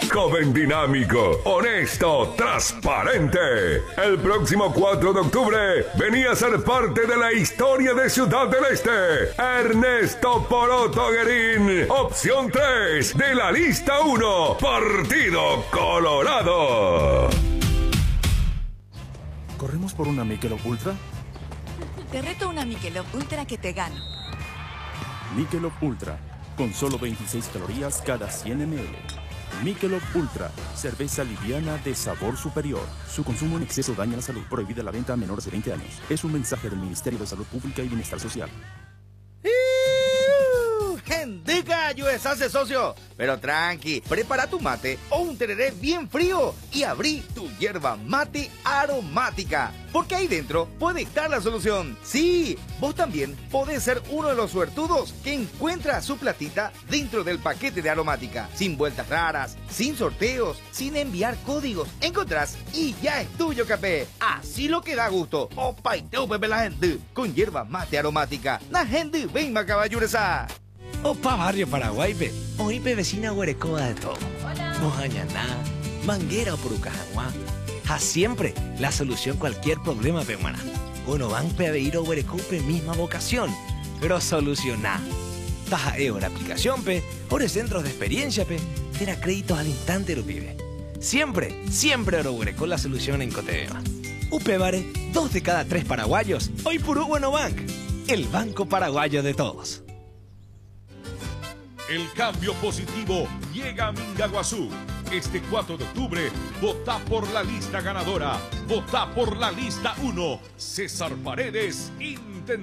Joven dinámico, honesto, transparente. El próximo 4 de octubre venía a ser parte de la historia de Ciudad del Este. Ernesto Poroto Guerín, opción 3 de la lista 1, Partido Colorado. ¿Corremos por una Michelob Ultra? Te reto una Michelob Ultra que te gano. Michelob Ultra, con solo 26 calorías cada 100 ml. Michelob Ultra, cerveza liviana de sabor superior. Su consumo en exceso daña la salud. Prohibida la venta a menores de 20 años. Es un mensaje del Ministerio de Salud Pública y Bienestar Social. ¡Gendica! ¡Yo hace socio! Pero tranqui, prepara tu mate o un tereré bien frío y abrí tu hierba mate aromática. Porque ahí dentro puede estar la solución. Sí, vos también podés ser uno de los suertudos que encuentra su platita dentro del paquete de aromática. Sin vueltas raras, sin sorteos, sin enviar códigos. Encontrás y ya es tuyo, capé. Así lo que da gusto. Opa y teu, pepe la gente. Con hierba mate aromática. La gente venga, caballuresa. Opa Barrio Paraguay, pe. Oípe vecina Huerecoa de todo. Mojañaná, Manguera o Purucajaguá. A siempre la solución cualquier problema, pe, hermana. Uno van pe a ir a Huerecupe misma vocación, pero solucioná. Taja la aplicación, pe. Ore centros de experiencia, pe. Tera créditos al instante, lo pibe. Siempre, siempre Oro Huereco la solución en Cotebema. Upe Vare, 2 de cada 3 paraguayos. Hoy Purú Bueno Bank, el banco paraguayo de todos. El cambio positivo llega a Mingaguazú. Este 4 de octubre, vota por la lista ganadora. Vota por la lista 1. César Paredes,